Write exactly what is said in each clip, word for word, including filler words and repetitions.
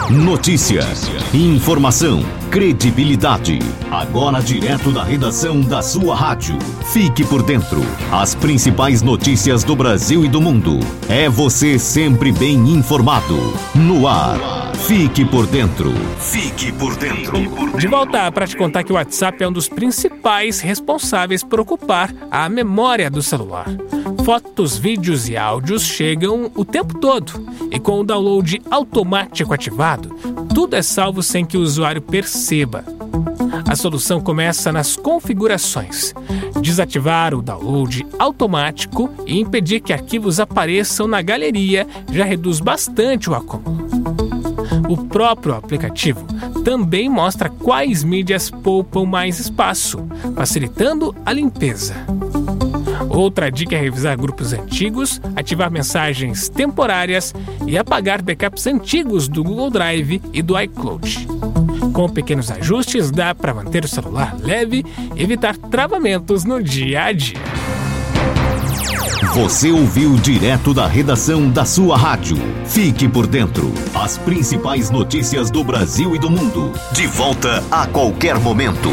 Notícia, informação, credibilidade. Agora direto da redação da sua rádio. Fique por dentro. As principais notícias do Brasil e do mundo. É você sempre bem informado. No ar. Fique por dentro. Fique por dentro. De volta para te contar que o WhatsApp é um dos principais responsáveis por ocupar a memória do celular. Fotos, vídeos e áudios chegam o tempo todo. E com o download automático ativado, tudo é salvo sem que o usuário perceba. A solução começa nas configurações. Desativar o download automático e impedir que arquivos apareçam na galeria já reduz bastante o acúmulo. O próprio aplicativo também mostra quais mídias poupam mais espaço, facilitando a limpeza. Outra dica é revisar grupos antigos, ativar mensagens temporárias e apagar backups antigos do Google Drive e do iCloud. Com pequenos ajustes, dá para manter o celular leve e evitar travamentos no dia a dia. Você ouviu direto da redação da sua rádio. Fique por dentro. As principais notícias do Brasil e do mundo. De volta a qualquer momento.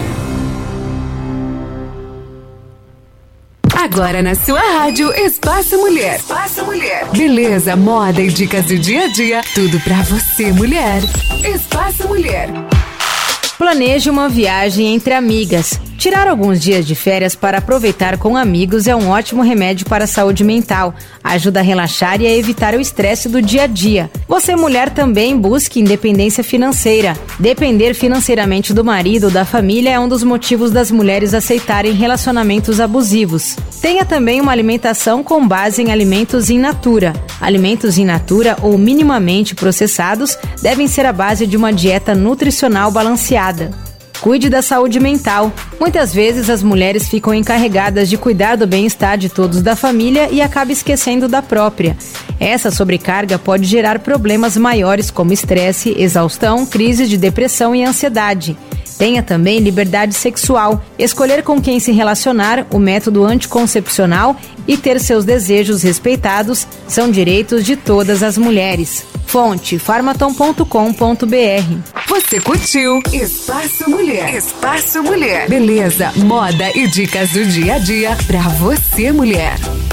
Agora na sua rádio, Espaço Mulher. Espaço Mulher. Beleza, moda e dicas do dia a dia. Tudo pra você, mulher. Espaço Mulher. Planeje uma viagem entre amigas. Tirar alguns dias de férias para aproveitar com amigos é um ótimo remédio para a saúde mental. Ajuda a relaxar e a evitar o estresse do dia a dia. Você, mulher, também busque independência financeira. Depender financeiramente do marido ou da família é um dos motivos das mulheres aceitarem relacionamentos abusivos. Tenha também uma alimentação com base em alimentos in natura. Alimentos in natura ou minimamente processados devem ser a base de uma dieta nutricional balanceada. Cuide da saúde mental. Muitas vezes as mulheres ficam encarregadas de cuidar do bem-estar de todos da família e acabam esquecendo da própria. Essa sobrecarga pode gerar problemas maiores como estresse, exaustão, crises de depressão e ansiedade. Tenha também liberdade sexual, escolher com quem se relacionar, o método anticoncepcional e ter seus desejos respeitados são direitos de todas as mulheres. Fonte farmaton ponto com ponto b r. Você curtiu Espaço Mulher. Espaço Mulher. Beleza, moda e dicas do dia a dia pra você, mulher.